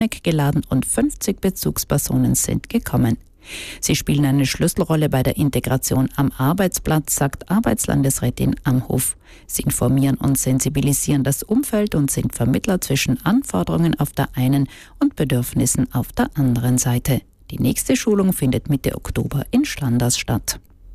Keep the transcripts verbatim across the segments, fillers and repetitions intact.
geladen und fünfzig Bezugspersonen sind gekommen. Sie spielen eine Schlüsselrolle bei der Integration am Arbeitsplatz, sagt Arbeitslandesrätin Amhof. Sie informieren und sensibilisieren das Umfeld und sind Vermittler zwischen Anforderungen auf der einen und Bedürfnissen auf der anderen Seite. Die nächste Schulung findet Mitte Oktober in Schlanders statt.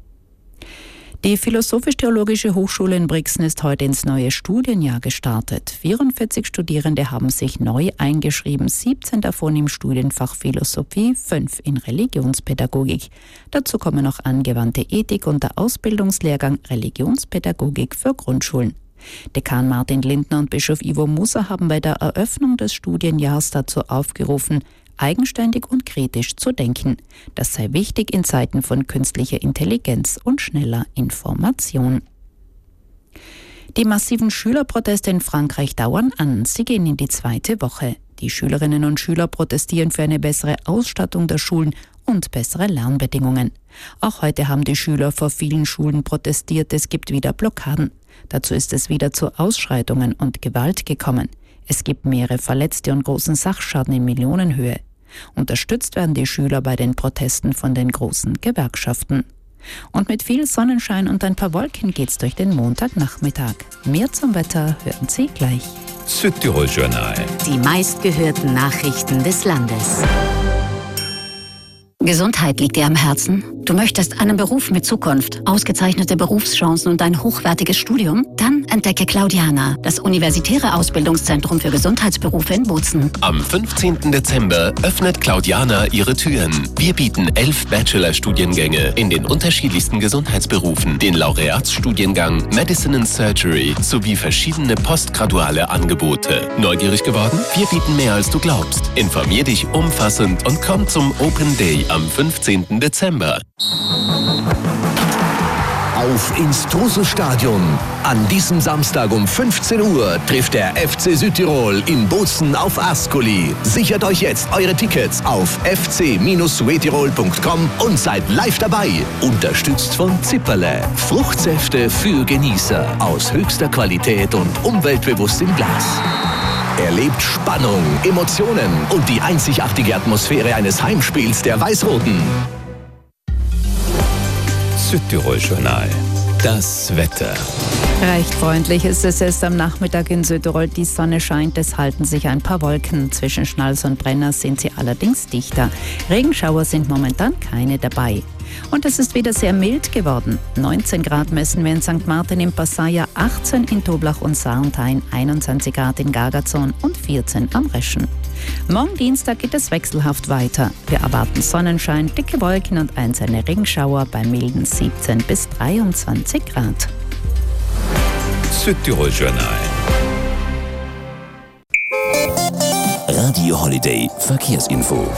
Die Philosophisch-Theologische Hochschule in Brixen ist heute ins neue Studienjahr gestartet. vierundvierzig Studierende haben sich neu eingeschrieben, siebzehn davon im Studienfach Philosophie, fünf in Religionspädagogik. Dazu kommen noch angewandte Ethik und der Ausbildungslehrgang Religionspädagogik für Grundschulen. Dekan Martin Lindner und Bischof Ivo Musa haben bei der Eröffnung des Studienjahrs dazu aufgerufen, eigenständig und kritisch zu denken. Das sei wichtig in Zeiten von künstlicher Intelligenz und schneller Information. Die massiven Schülerproteste in Frankreich dauern an. Sie gehen in die zweite Woche. Die Schülerinnen und Schüler protestieren für eine bessere Ausstattung der Schulen und bessere Lernbedingungen. Auch heute haben die Schüler vor vielen Schulen protestiert. Es gibt wieder Blockaden. Dazu ist es wieder zu Ausschreitungen und Gewalt gekommen. Es gibt mehrere Verletzte und großen Sachschaden in Millionenhöhe. Unterstützt werden die Schüler bei den Protesten von den großen Gewerkschaften. Und mit viel Sonnenschein und ein paar Wolken geht's durch den Montagnachmittag. Mehr zum Wetter hören Sie gleich. Südtirol Journal. Die meistgehörten Nachrichten des Landes. Gesundheit liegt dir am Herzen? Du möchtest einen Beruf mit Zukunft, ausgezeichnete Berufschancen und ein hochwertiges Studium? Dann entdecke Claudiana, das universitäre Ausbildungszentrum für Gesundheitsberufe in Bozen. Am fünfzehnten Dezember öffnet Claudiana ihre Türen. Wir bieten elf Bachelor-Studiengänge in den unterschiedlichsten Gesundheitsberufen, den Laureatsstudiengang Medicine and Surgery sowie verschiedene postgraduale Angebote. Neugierig geworden? Wir bieten mehr, als du glaubst. Informier dich umfassend und komm zum Open Day am fünfzehnten Dezember. Auf ins Trusel-Stadion. An diesem Samstag um fünfzehn Uhr trifft der F C Südtirol in Bozen auf Ascoli. Sichert euch jetzt eure Tickets auf f c Bindestrich punkt com und seid live dabei. Unterstützt von Zipperle. Fruchtsäfte für Genießer aus höchster Qualität und umweltbewusst im Glas. Erlebt Spannung, Emotionen und die einzigartige Atmosphäre eines Heimspiels der Weiß-Roten. Südtirol Journal. Das Wetter. Recht freundlich ist es erst am Nachmittag in Südtirol. Die Sonne scheint, es halten sich ein paar Wolken. Zwischen Schnals und Brenner sind sie allerdings dichter. Regenschauer sind momentan keine dabei. Und es ist wieder sehr mild geworden. neunzehn Grad messen wir in Sankt Martin im Passaia, achtzehn in Toblach und Sarnthein, einundzwanzig Grad in Gargazon und vierzehn am Reschen. Morgen Dienstag geht es wechselhaft weiter. Wir erwarten Sonnenschein, dicke Wolken und einzelne Regenschauer bei milden siebzehn bis dreiundzwanzig Grad. Südtirol Journal. Radio Holiday Verkehrsinfo.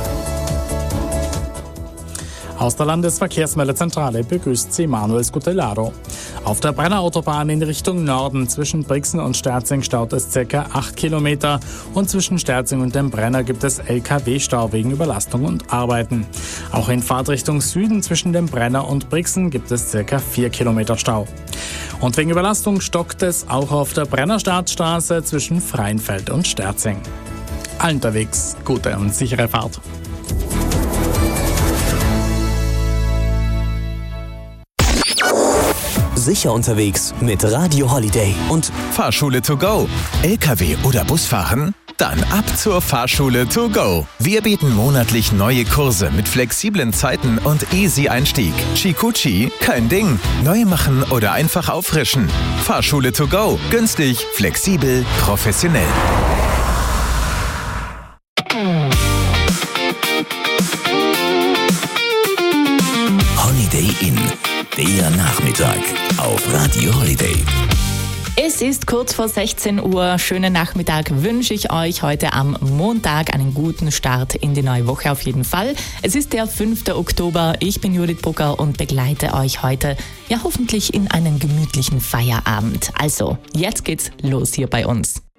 Aus der Landesverkehrsmeldezentrale begrüßt Sie Manuel Scutellaro. Auf der Brenner Autobahn in Richtung Norden zwischen Brixen und Sterzing staut es ca. acht Kilometer und zwischen Sterzing und dem Brenner gibt es L K W-Stau wegen Überlastung und Arbeiten. Auch in Fahrtrichtung Süden zwischen dem Brenner und Brixen gibt es ca. vier Kilometer Stau. Und wegen Überlastung stockt es auch auf der Brenner Staatsstraße zwischen Freienfeld und Sterzing. Allen unterwegs gute und sichere Fahrt. Sicher unterwegs mit Radio Holiday und Fahrschule to go. L K W oder Bus fahren? Dann ab zur Fahrschule to go. Wir bieten monatlich neue Kurse mit flexiblen Zeiten und easy Einstieg. Chikuchi, kein Ding. Neu machen oder einfach auffrischen. Fahrschule to go. Günstig, flexibel, professionell. Holiday Inn. Der Nachmittag auf Radio Holiday. Es ist kurz vor sechzehn Uhr. Schönen Nachmittag wünsche ich euch heute am Montag. Einen guten Start in die neue Woche auf jeden Fall. Es ist der fünfte Oktober. Ich bin Judith Brucker und begleite euch heute ja hoffentlich in einen gemütlichen Feierabend. Also, jetzt geht's los hier bei uns.